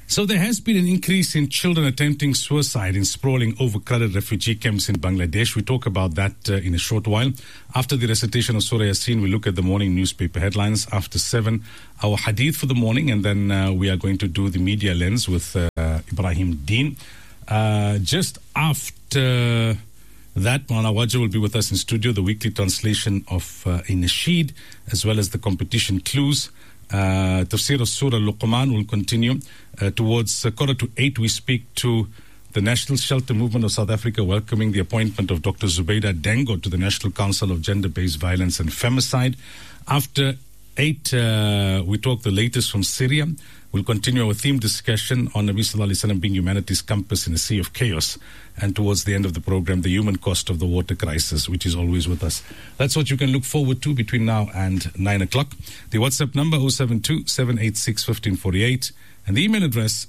So there has been an increase in children attempting suicide in sprawling, overcrowded refugee camps in Bangladesh. We talk about that in a short while. After the recitation of Surah Yasin, we look at the morning newspaper headlines. After 7, our hadith for the morning, and then we are going to do the media lens with Ibrahim Deen. Just after that, Maulana Wajah will be with us in studio, the weekly translation of a nasheed, as well as the competition clues. Tafsir of Surah Luqman will continue. Towards 7:45, we speak to the National Shelter Movement of South Africa, welcoming the appointment of Dr. Zubaida Dengo to the National Council of Gender-Based Violence and Femicide. After 8, we talk the latest from Syria. We'll continue our theme discussion on Nabi Sallallahu Alaihi Wasallam being humanity's compass in a sea of chaos. And towards the end of the program, the human cost of the water crisis, which is always with us. That's what you can look forward to between now and 9 o'clock. The WhatsApp number 072-786-1548 and the email address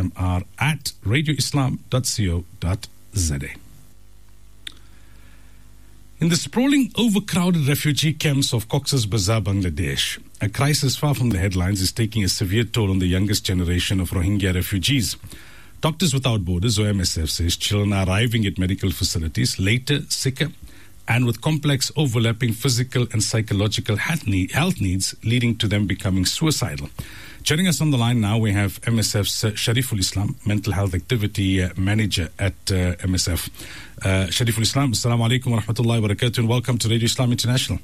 smr@radioislam.co.za. In the sprawling, overcrowded refugee camps of Cox's Bazar, Bangladesh, a crisis far from the headlines is taking a severe toll on the youngest generation of Rohingya refugees. Doctors Without Borders, or MSF, says children are arriving at medical facilities later, sicker, and with complex overlapping physical and psychological health needs, leading to them becoming suicidal. Joining us on the line now, we have MSF's Shariful Islam, Mental Health Activity Manager at MSF. Shariful Islam, Assalamu alaikum wa rahmatullahi wa barakatuh, and welcome to Radio Islam International.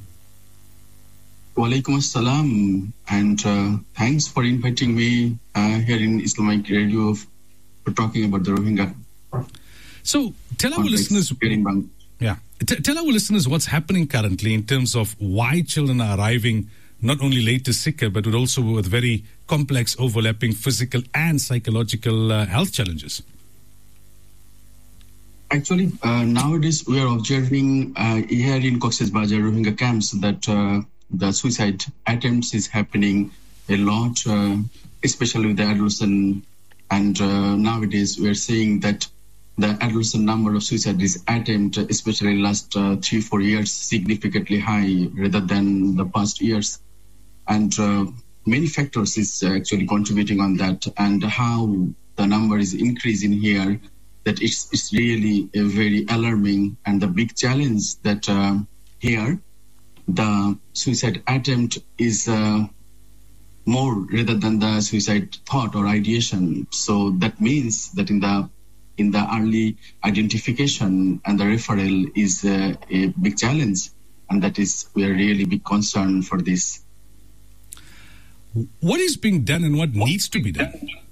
Wa alaikum assalam, and thanks for inviting me here in Islamic Radio for talking about the Rohingya. So tell our listeners, tell our listeners what's happening currently in terms of why children are arriving not only later sicker, but also with very complex overlapping physical and psychological health challenges. Actually, nowadays we are observing here in Cox's Bazar Rohingya camps that the suicide attempts is happening a lot, especially with the adolescent. And nowadays we are seeing that the adolescent number of suicide attempts, especially last 3-4 years, significantly high rather than the past years. And many factors is actually contributing on that, and how the number is increasing here, that it's really a very alarming, and the big challenge that here the suicide attempt is more rather than the suicide thought or ideation. So that means that in the early identification and the referral is a big challenge, and that is we are really big concern for this. What is being done and what needs to be done?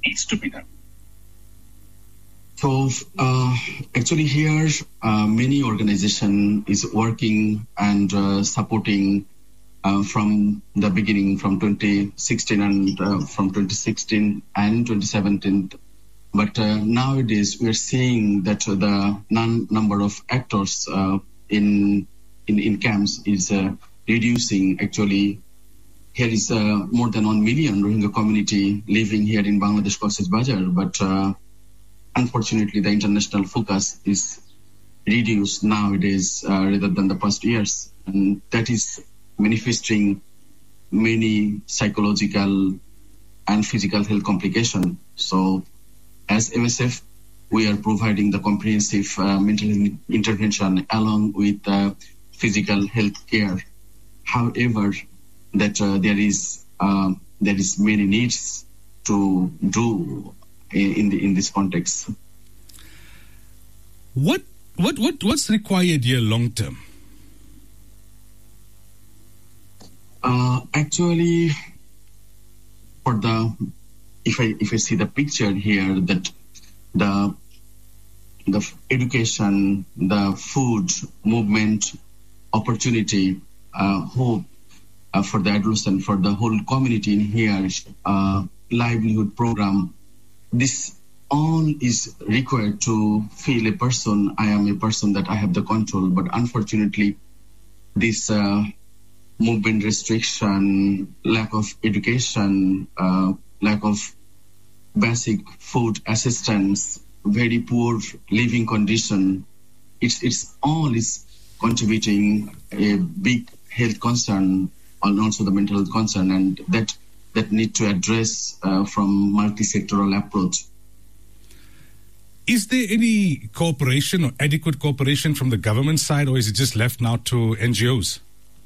So actually here many organization is working and supporting from the beginning, from 2016 and from 2016 and 2017. But nowadays we are seeing that the number of actors in camps is reducing. Actually, here is more than 1 million Rohingya community living here in Bangladesh, Cox's Bazar. But unfortunately, the international focus is reduced nowadays rather than the past years, and that is manifesting many psychological and physical health complications. So, as MSF, we are providing the comprehensive mental intervention along with physical health care. However, that there is many needs to do in this context. What's required here long term? Actually, for if I see the picture here, that the education, the food, movement, opportunity, hope for the adolescent, for the whole community in here, livelihood program, this all is required to feel a person, I am a person, that I have the control. But unfortunately, this movement restriction, lack of education, lack of basic food assistance, very poor living condition, it's all is contributing a big health concern and also the mental health concern, and that that need to address from multi-sectoral approach. Is there any cooperation or adequate cooperation from the government side, or is it just left now to NGOs?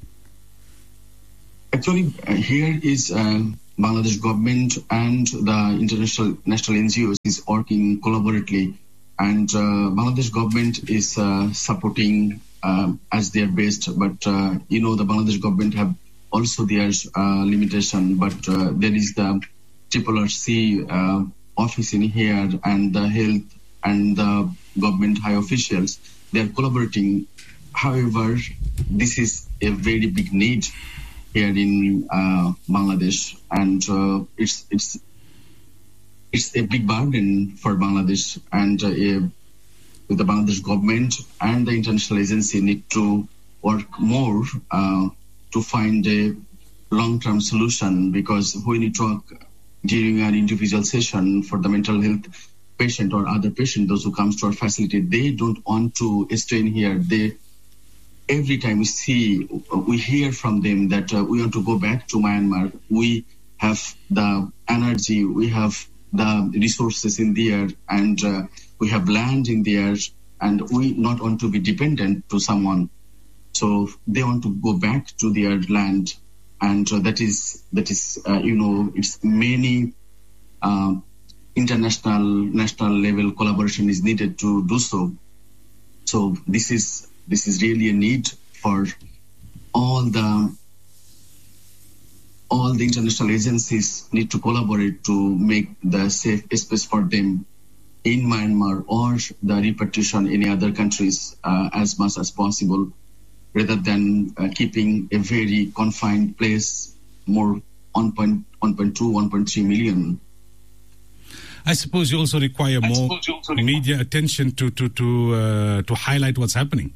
Actually, here is Bangladesh government and the international national NGOs is working collaboratively, and Bangladesh government is supporting as their best. But the Bangladesh government have also their limitation. But there is the RRC office in here, and the health and the government high officials. They are collaborating. However, this is a very big need here in Bangladesh, and it's a big burden for Bangladesh, and the Bangladesh government and the international agency need to work more to find a long-term solution, because when you talk during an individual session for the mental health patient or other patient, those who comes to our facility, they don't want to stay in here. Every time we hear from them that we want to go back to Myanmar. We have the energy, we have the resources in there, and we have land in there, and we not want to be dependent to someone. So they want to go back to their land, and that is it's many international, national level collaboration is needed to do so. So this is really a need for all the international agencies need to collaborate to make the safe space for them in Myanmar or the repatriation in other countries as much as possible, rather than keeping a very confined place, more 1.2, 1.3 million. I suppose you also require more media attention to highlight what's happening.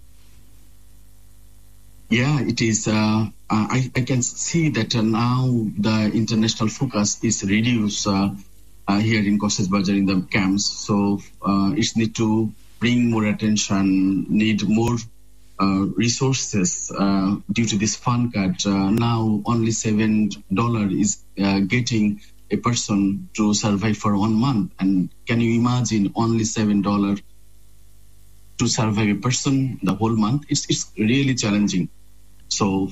Yeah, it is. I can see that now the international focus is reduced here in Cox's Bazar in the camps. So it need to bring more attention, need more resources due to this fund cut. Now only $7 is getting a person to survive for 1 month. And can you imagine only $7 to survive a person the whole month? It's really challenging. So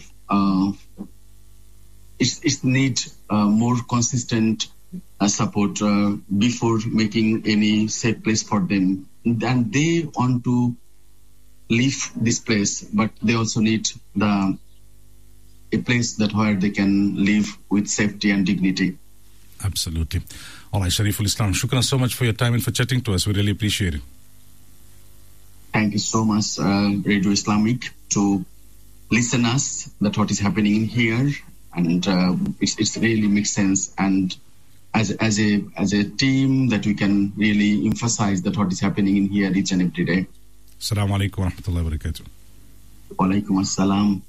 it needs more consistent support before making any safe place for them. And they want to leave this place, but they also need a place where they can live with safety and dignity. Absolutely. All right, Shariful Islam, shukran so much for your time and for chatting to us. We really appreciate it. Thank you so much, Radio Islamic, to listen us that what is happening in here, and it really makes sense. And as a team, that we can really emphasize that what is happening in here each and every day. Assalamu alaikum wa rahmatullahi wa barakatuh. Wa alaikum assalam.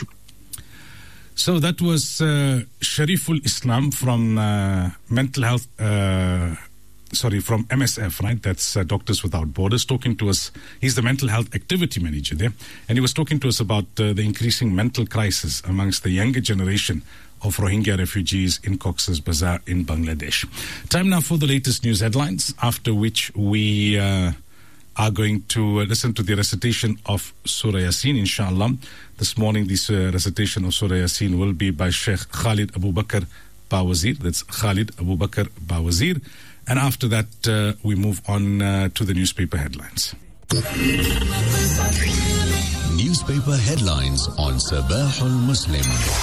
So that was Shariful Islam from Mental Health, from MSF, right? That's Doctors Without Borders, talking to us. He's the Mental Health Activity Manager there. And he was talking to us about the increasing mental crisis amongst the younger generation of Rohingya refugees in Cox's Bazar in Bangladesh. Time now for the latest news headlines, after which we are going to listen to the recitation of Surah Yasin, inshallah. This morning, this recitation of Surah Yasin will be by Sheikh Khalid Abu Bakr Bawazir. That's Khalid Abu Bakr Bawazir. And after that, we move on to the newspaper headlines. Newspaper headlines on Sabahul Muslim.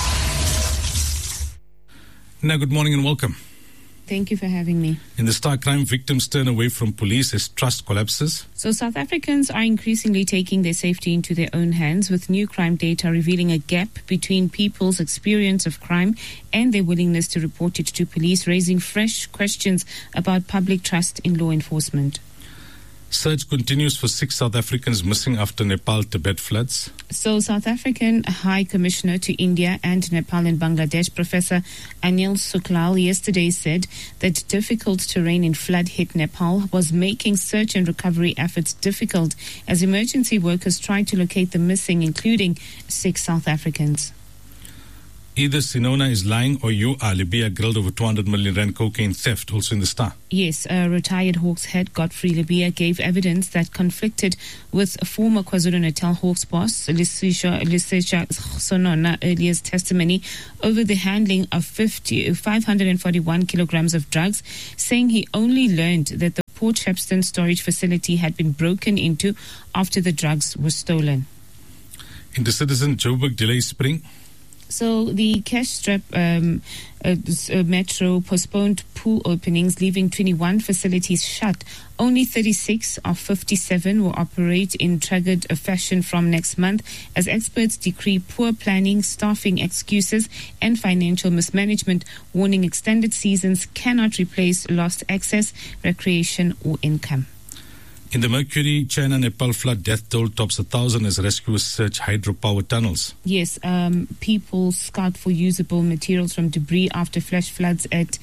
Now, good morning and welcome. Thank you for having me. In the Star, crime victims turn away from police as trust collapses. So South Africans are increasingly taking their safety into their own hands, with new crime data revealing a gap between people's experience of crime and their willingness to report it to police, raising fresh questions about public trust in law enforcement. Search continues for 6 South Africans missing after Nepal-Tibet floods. So South African High Commissioner to India and Nepal and Bangladesh, Professor Anil Suklal, yesterday said that difficult terrain in flood-hit Nepal was making search and recovery efforts difficult as emergency workers tried to locate the missing, including 6 South Africans. Either Sinona is lying or you are. Libya grilled over 200 million rand cocaine theft, also in the Star. Yes, retired Hawks head Godfrey Libya gave evidence that conflicted with former KwaZulu-Natal Hawks boss Lisesha Sonona earlier's testimony over the handling of 541 kilograms of drugs, saying he only learned that the Port Shepstone storage facility had been broken into after the drugs were stolen. In the Citizen, Joburg delays spring. So the cash-strapped Metro postponed pool openings, leaving 21 facilities shut. Only 36 of 57 will operate in triggered fashion from next month, as experts decree poor planning, staffing excuses, and financial mismanagement, warning extended seasons cannot replace lost access, recreation, or income. In the Mercury, China-Nepal flood death toll tops 1,000 as rescuers search hydropower tunnels. Yes, people scout for usable materials from debris after flash floods at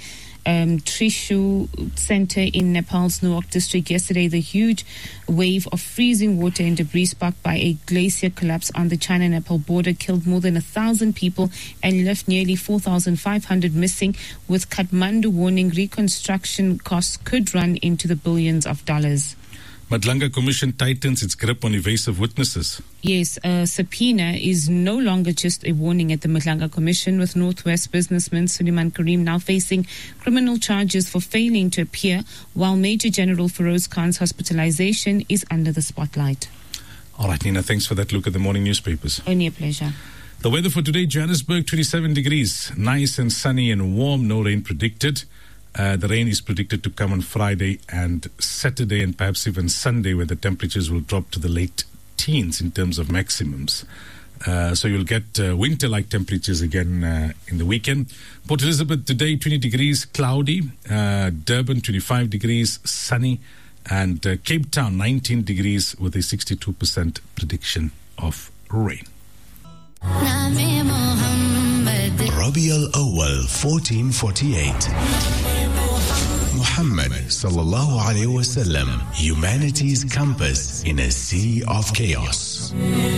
Trishu Center in Nepal's Nuok district yesterday. The huge wave of freezing water and debris sparked by a glacier collapse on the China-Nepal border killed more than 1,000 people and left nearly 4,500 missing, with Kathmandu warning reconstruction costs could run into the billions of dollars. Madlanga Commission tightens its grip on evasive witnesses. Yes, a subpoena is no longer just a warning at the Madlanga Commission, with Northwest businessman Suleiman Karim now facing criminal charges for failing to appear, while Major General Feroz Khan's hospitalization is under the spotlight. All right, Nina, thanks for that look at the morning newspapers. Only a pleasure. The weather for today, Johannesburg, 27 degrees. Nice and sunny and warm, no rain predicted. The rain is predicted to come on Friday and Saturday, and perhaps even Sunday, where the temperatures will drop to the late teens in terms of maximums. So you'll get winter-like temperatures again in the weekend. Port Elizabeth today, 20 degrees, cloudy. Durban, 25 degrees, sunny. And Cape Town, 19 degrees with a 62% prediction of rain. Rabiul Awwal 1448. Muhammad sallallahu alayhi wasallam, humanity's compass in a sea of chaos.